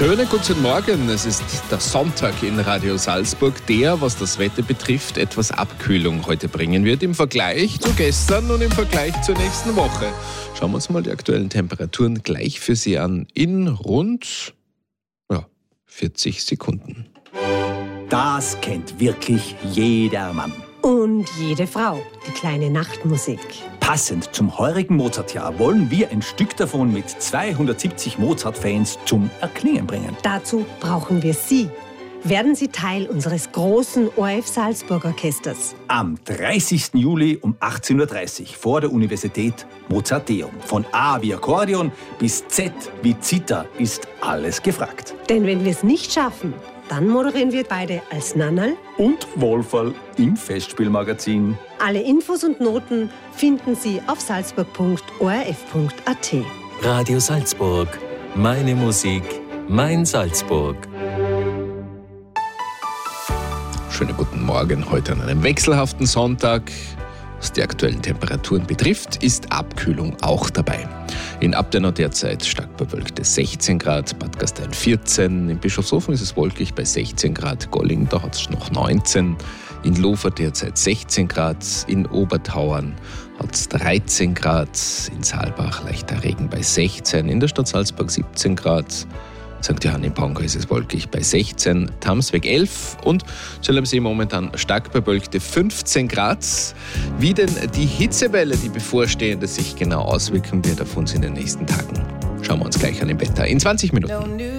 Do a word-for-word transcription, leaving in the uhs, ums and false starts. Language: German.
Schönen guten Morgen, es ist der Sonntag in Radio Salzburg, der, was das Wetter betrifft, etwas Abkühlung heute bringen wird im Vergleich zu gestern und im Vergleich zur nächsten Woche. Schauen wir uns mal die aktuellen Temperaturen gleich für Sie an in rund ja, vierzig Sekunden. Das kennt wirklich jeder Mann. Und jede Frau, die kleine Nachtmusik. Passend zum heurigen Mozartjahr wollen wir ein Stück davon mit zweihundertsiebzig Mozart-Fans zum Erklingen bringen. Dazu brauchen wir Sie. Werden Sie Teil unseres großen O R F Salzburg Orchesters. Am dreißigsten Juli um achtzehn Uhr dreißig vor der Universität Mozarteum. Von A wie Akkordeon bis Z wie Zither ist alles gefragt. Denn wenn wir es nicht schaffen, dann moderieren wir beide als Nannerl und Wolferl im Festspielmagazin. Alle Infos und Noten finden Sie auf salzburg punkt o r f punkt a t. Radio Salzburg. Meine Musik, mein Salzburg. Schönen guten Morgen heute an einem wechselhaften Sonntag. Was die aktuellen Temperaturen betrifft, ist Abkühlung auch dabei. In Abtenau derzeit stark bewölkte sechzehn Grad, Bad Gastein vierzehn, in Bischofshofen ist es wolkig bei sechzehn Grad, Golling, da hat es noch neunzehn, in Lofer derzeit sechzehn Grad, in Obertauern hat es dreizehn Grad, in Saalbach leichter Regen bei sechzehn, in der Stadt Salzburg siebzehn Grad, Sankt Johann im Pongau ist es wolkig bei sechzehn, Tamsweg elf und Zell am See momentan stark bewölkte fünfzehn Grad. Wie denn die Hitzewelle, die bevorstehende, sich genau auswirken wird auf uns in den nächsten Tagen, schauen wir uns gleich an im Wetter in zwanzig Minuten.